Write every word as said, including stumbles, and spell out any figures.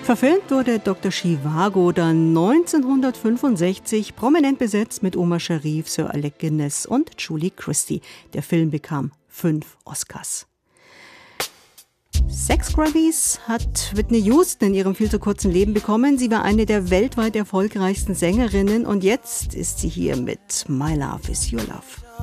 Verfilmt wurde Doktor Zhivago dann neunzehnhundertfünfundsechzig, prominent besetzt mit Omar Sharif, Sir Alec Guinness und Julie Christie. Der Film bekam fünf Oscars. Sechs Grammys hat Whitney Houston in ihrem viel zu kurzen Leben bekommen. Sie war eine der weltweit erfolgreichsten Sängerinnen und jetzt ist sie hier mit My Love Is Your Love.